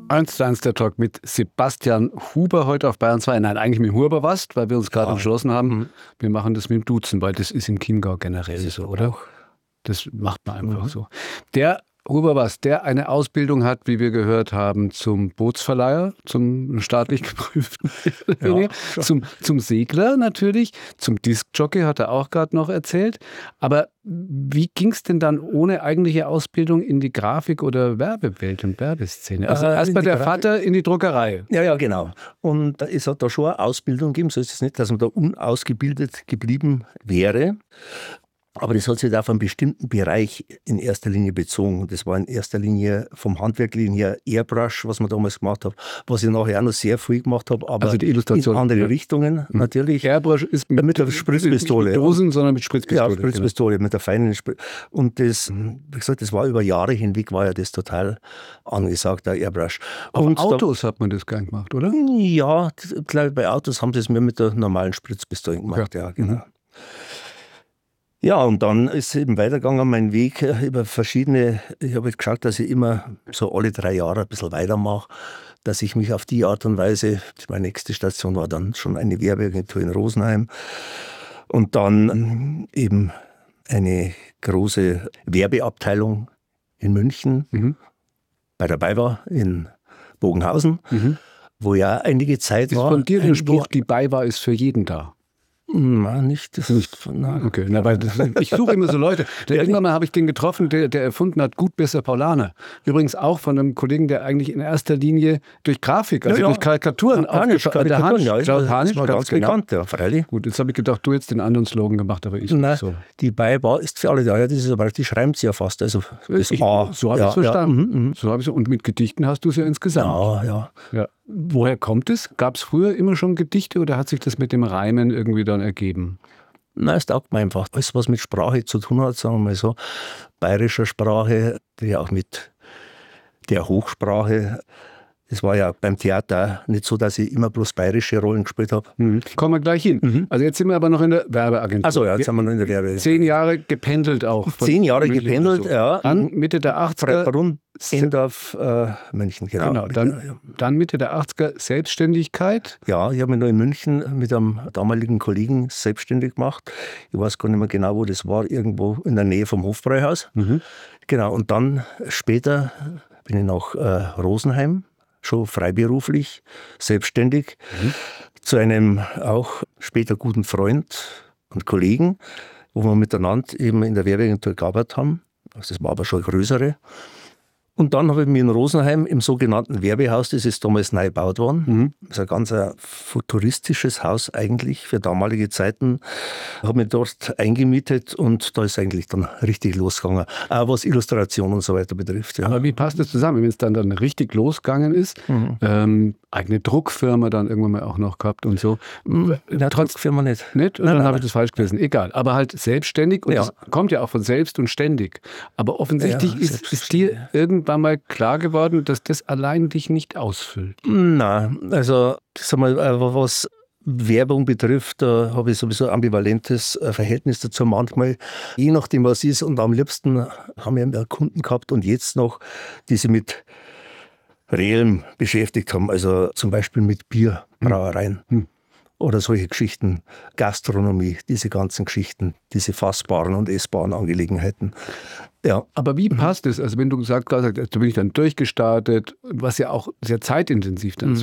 1:1 der Talk mit Sebastian Huber heute auf Bayern 2. Nein, eigentlich mit Huber-Wast, weil wir uns gerade entschlossen haben, wir machen das mit dem Duzen, weil das ist im Chiemgau generell so, oder? Das macht man einfach so. Der Huber-Wast, der eine Ausbildung hat, wie wir gehört haben, zum Bootsverleiher, zum staatlich geprüften, zum Segler natürlich, zum Diskjockey hat er auch gerade noch erzählt. Aber wie ging es denn dann ohne eigentliche Ausbildung in die Grafik- oder Werbewelt und Werbeszene? Also erst bei der Vater in die Druckerei. Ja, genau. Und es hat da schon eine Ausbildung gegeben, so ist es nicht, dass man da unausgebildet geblieben wäre. Aber das hat sich auf einen bestimmten Bereich in erster Linie bezogen. Das war in erster Linie vom Handwerklichen her Airbrush, was man damals gemacht hat, was ich nachher auch noch sehr viel gemacht habe, aber also die Illustration, in andere Richtungen natürlich. Airbrush ist mit der Spritzpistole. Nicht mit Dosen, sondern mit Spritzpistole. Ja, Spritzpistole, mit der feinen Und das, wie gesagt, das war über Jahre hinweg, war ja das total angesagt, der Airbrush. Auf Autos hat man das gern gemacht, oder? Ja, ich glaube, bei Autos haben sie es mehr mit der normalen Spritzpistole gemacht, ja genau. Ja, und dann ist es eben weitergegangen, mein Weg über verschiedene, ich habe jetzt geschaut, dass ich immer so alle 3 Jahre ein bisschen weitermache, dass ich mich auf die Art und Weise, meine nächste Station war dann schon eine Werbeagentur in Rosenheim und dann eben eine große Werbeabteilung in München bei der BayWa in Bogenhausen, wo ja einige Zeit war. Ist von dir der Spruch, die BayWa ist für jeden da? Nein, nicht. Das nicht. Okay, weil ich suche immer so Leute. Irgendwann mal habe ich den getroffen, der erfunden hat, Gut besser Paulaner. Übrigens auch von einem Kollegen, der eigentlich in erster Linie durch Grafik, also durch Karikaturen aufgefallen ist. Klaus Hanisch, war ganz bekannt, ja, freilich. Gut, jetzt habe ich gedacht, du hättest den anderen Slogan gemacht, aber ich nicht so. Die BayWa ist für alle da. Ja, das ist aber, die schreibt sie ja fast. Also das A. So habe ich es verstanden. So habe ich und mit Gedichten hast du es ja insgesamt. Ja. Woher kommt es? Gab es früher immer schon Gedichte oder hat sich das mit dem Reimen irgendwie dann ergeben? Nein, es taugt mir einfach. Alles, was mit Sprache zu tun hat, sagen wir mal so, bayerischer Sprache, die auch mit der Hochsprache. Es war ja beim Theater nicht so, dass ich immer bloß bayerische Rollen gespielt habe. Kommen wir gleich hin. Also jetzt sind wir aber noch in der Werbeagentur. Also ja, jetzt sind wir noch in der Werbeagentur. 10 Jahre gependelt auch. 10 Jahre gependelt, so. Ja. Dann Mitte der 80er. Rund Endorf, München, genau. Dann Mitte der 80er Selbstständigkeit. Ja, ich habe mich noch in München mit einem damaligen Kollegen selbstständig gemacht. Ich weiß gar nicht mehr genau, wo das war, irgendwo in der Nähe vom Hofbräuhaus. Genau, und dann später bin ich nach Rosenheim, schon freiberuflich, selbstständig, zu einem auch später guten Freund und Kollegen, wo wir miteinander eben in der Werbeagentur gearbeitet haben. Also das war aber schon eine größere. Und dann habe ich mich in Rosenheim im sogenannten Werbehaus, das ist damals neu gebaut worden, das ist ein ganz futuristisches Haus eigentlich für damalige Zeiten, habe mich dort eingemietet und da ist eigentlich dann richtig losgegangen, auch was Illustration und so weiter betrifft. Ja. Aber wie passt das zusammen, wenn es dann richtig losgegangen ist? Eigene Druckfirma dann irgendwann mal auch noch gehabt und so. Druckfirma nicht. Nicht? Oder dann habe ich das falsch gelesen. Egal, aber halt selbstständig und das kommt ja auch von selbst und ständig. Aber offensichtlich ist dir irgendwann mal klar geworden, dass das allein dich nicht ausfüllt. Nein, also sag mal, was Werbung betrifft, da habe ich sowieso ein ambivalentes Verhältnis dazu manchmal, je nachdem was ist. Und am liebsten haben wir Kunden gehabt und jetzt noch, die sich mit Reellem beschäftigt haben, also zum Beispiel mit Bierbrauereien. Oder solche Geschichten, Gastronomie, diese ganzen Geschichten, diese fassbaren und essbaren Angelegenheiten. Ja. Aber wie passt es? Also wenn du gesagt hast, da bin ich dann durchgestartet, was ja auch sehr zeitintensiv dann